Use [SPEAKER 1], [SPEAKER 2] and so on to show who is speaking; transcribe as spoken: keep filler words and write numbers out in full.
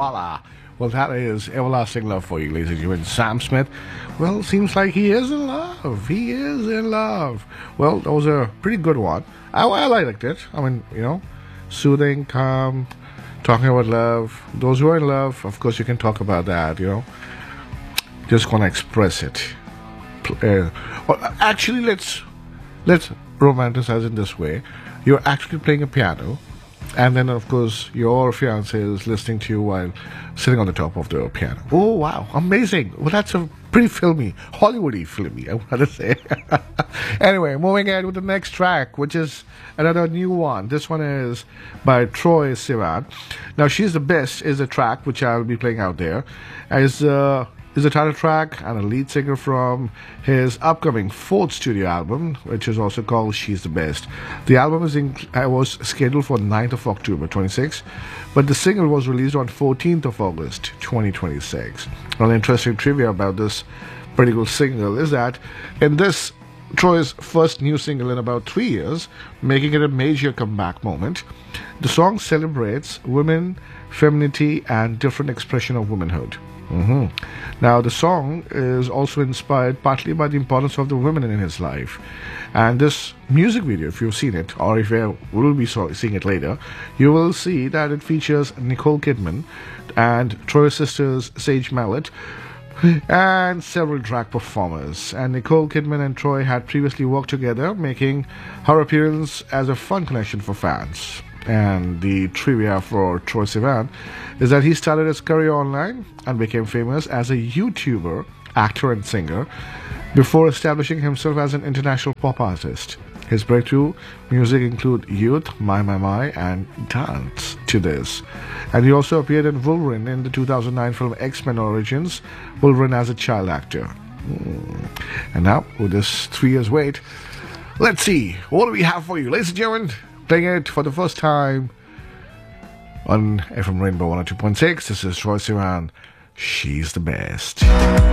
[SPEAKER 1] voila. Well, that is Everlasting Love for you, ladies and gentlemen. Sam Smith, well, seems like he is in love. He is in love. Well, that was a pretty good one. I, I liked it. I mean, you know, soothing, calm, talking about love. Those who are in love, of course, you can talk about that, you know. Just want to express it. Uh, actually, let's let's romanticize it this way. You're actually playing a piano, and then, of course, your fiance is listening to you while sitting on the top of the piano. Oh, wow. Amazing. Well, that's a pretty filmy, Hollywoody filmy, I want to say. Anyway, moving ahead with the next track, which is another new one. This one is by Troye Sivan. Now, She's the Best is a track which I'll be playing out there. As uh, is a title track and a lead singer from his upcoming fourth studio album, which is also called She's the Best. The album is in, uh, was scheduled for ninth of October twenty-sixth, but the single was released on fourteenth of August twenty twenty-six. An interesting trivia about this particular single is that in this Troye's first new single in about three years, making it a major comeback moment, the song celebrates women, femininity, and different expression of womanhood. Mm-hmm. Now, the song is also inspired partly by the importance of the women in his life. And this music video, if you've seen it, or if you will be seeing it later, you will see that it features Nicole Kidman and Troye's sisters Sage Mallett and several drag performers. And Nicole Kidman and Troye had previously worked together, making her appearance as a fun connection for fans. And the trivia for Troye Sivan is that he started his career online and became famous as a YouTuber, actor, and singer before establishing himself as an international pop artist. His breakthrough music include Youth, My My My, and Dance to This. And he also appeared in Wolverine in the two thousand nine film X-Men Origins, Wolverine as a child actor. Mm. And now, with this three years wait, let's see, what do we have for you, ladies and gentlemen? Playing it for the first time on F M Rainbow one oh two point six. This is Troye Sivan. She's the Best.